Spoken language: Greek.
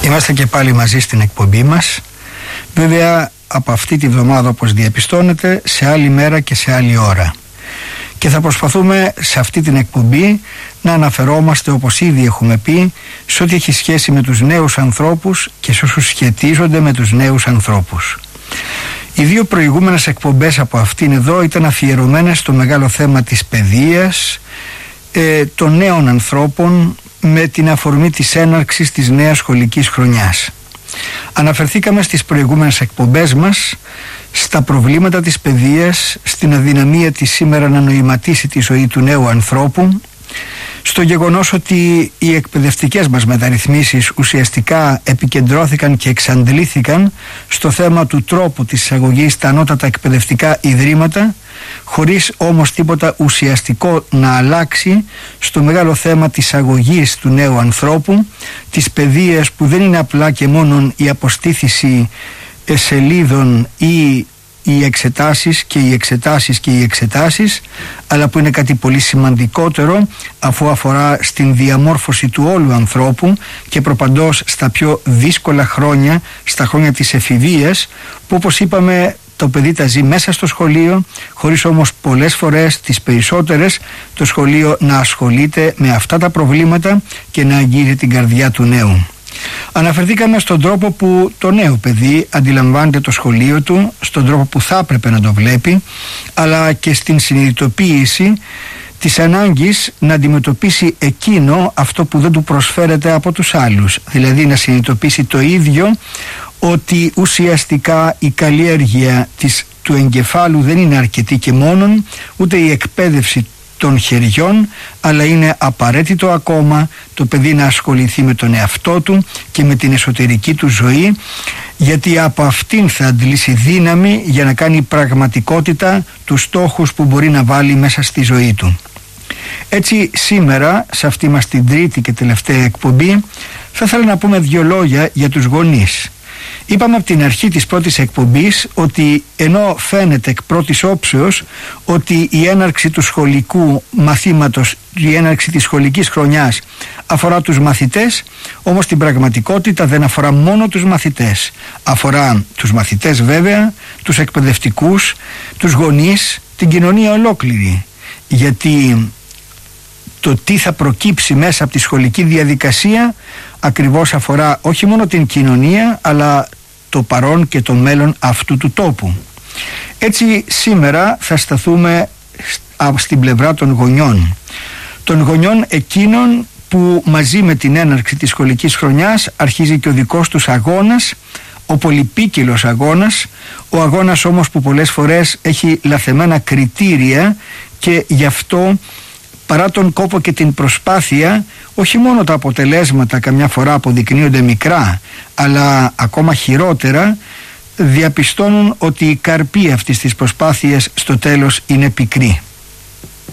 Είμαστε και πάλι μαζί στην εκπομπή μας. Βέβαια από αυτή τη βδομάδα, όπως διαπιστώνετε, σε άλλη μέρα και σε άλλη ώρα. Και θα προσπαθούμε σε αυτή την εκπομπή να αναφερόμαστε, όπως ήδη έχουμε πει, σε ό,τι έχει σχέση με τους νέους ανθρώπους και σε όσους σχετίζονται με τους νέους ανθρώπους. Οι δύο προηγούμενες εκπομπές από αυτήν εδώ ήταν αφιερωμένες στο μεγάλο θέμα της παιδείας, των νέων ανθρώπων, με την αφορμή της έναρξης της νέας σχολικής χρονιάς. Αναφερθήκαμε στις προηγούμενες εκπομπές μας στα προβλήματα της παιδείας, στην αδυναμία της σήμερα να νοηματίσει τη ζωή του νέου ανθρώπου, στο γεγονός ότι οι εκπαιδευτικές μας μεταρρυθμίσεις ουσιαστικά επικεντρώθηκαν και εξαντλήθηκαν στο θέμα του τρόπου της εισαγωγής στα ανώτατα εκπαιδευτικά ιδρύματα, χωρίς όμως τίποτα ουσιαστικό να αλλάξει στο μεγάλο θέμα της αγωγής του νέου ανθρώπου, της παιδείας που δεν είναι απλά και μόνο η αποστήθηση σελίδων ή οι εξετάσεις και οι εξετάσεις και οι εξετάσεις, αλλά που είναι κάτι πολύ σημαντικότερο, αφού αφορά στην διαμόρφωση του όλου ανθρώπου και προπαντός στα πιο δύσκολα χρόνια, στα χρόνια της εφηβείας, που όπως είπαμε το παιδί τα ζει μέσα στο σχολείο, χωρίς όμως πολλές φορές, τις περισσότερες, το σχολείο να ασχολείται με αυτά τα προβλήματα και να αγγίζει την καρδιά του νέου. Αναφερθήκαμε στον τρόπο που το νέο παιδί αντιλαμβάνεται το σχολείο του, στον τρόπο που θα έπρεπε να το βλέπει, αλλά και στην συνειδητοποίηση της ανάγκης να αντιμετωπίσει εκείνο αυτό που δεν του προσφέρεται από τους άλλους, δηλαδή να συνειδητοποιήσει το ίδιο ότι ουσιαστικά η καλλιέργεια του εγκεφάλου δεν είναι αρκετή και μόνον, ούτε η εκπαίδευση των χεριών, αλλά είναι απαραίτητο ακόμα το παιδί να ασχοληθεί με τον εαυτό του και με την εσωτερική του ζωή, γιατί από αυτήν θα αντλήσει δύναμη για να κάνει πραγματικότητα τους στόχους που μπορεί να βάλει μέσα στη ζωή του. Έτσι σήμερα, σε αυτή μας την τρίτη και τελευταία εκπομπή, θα ήθελα να πούμε δύο λόγια για τους γονείς. Είπαμε από την αρχή της πρώτης εκπομπής ότι ενώ φαίνεται εκ πρώτης όψεως ότι η έναρξη του σχολικού μαθήματος, η έναρξη της σχολικής χρονιάς αφορά τους μαθητές, όμως στην πραγματικότητα δεν αφορά μόνο τους μαθητές. Αφορά τους μαθητές βέβαια, τους εκπαιδευτικούς, τους γονείς, την κοινωνία ολόκληρη. Γιατί το τι θα προκύψει μέσα από τη σχολική διαδικασία ακριβώς αφορά όχι μόνο την κοινωνία, αλλά το παρόν και το μέλλον αυτού του τόπου. Έτσι σήμερα θα σταθούμε στην πλευρά των γονιών. Των γονιών εκείνων που μαζί με την έναρξη της σχολικής χρονιάς αρχίζει και ο δικός τους αγώνας, ο πολυπίκυλος αγώνας, ο αγώνας όμως που πολλές φορές έχει λαθεμένα κριτήρια και γι' αυτό, παρά τον κόπο και την προσπάθεια, όχι μόνο τα αποτελέσματα καμιά φορά αποδεικνύονται μικρά, αλλά ακόμα χειρότερα διαπιστώνουν ότι η καρπή αυτής της προσπάθειας στο τέλος είναι πικρή.